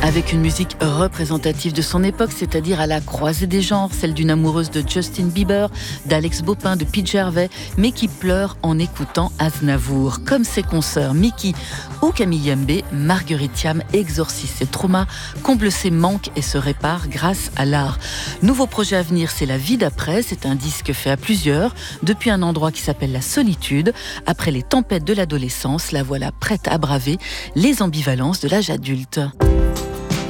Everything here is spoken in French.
Avec une musique représentative de son époque, c'est-à-dire à la croisée des genres, celle d'une amoureuse de Justin Bieber, d'Alex Bopin, de Pete Gervais, mais qui pleure en écoutant Aznavour. Comme ses consoeurs Mickey ou Camille Mbé, Marguerite Thiam exorcise ses traumas, comble ses manques et se répare grâce à l'art. Nouveau projet à venir, c'est La vie d'après. C'est un disque fait à plusieurs, depuis un endroit qui s'appelle la solitude. Après les tempêtes de l'adolescence, la voilà prête à braver les ambivalences de l'âge adulte.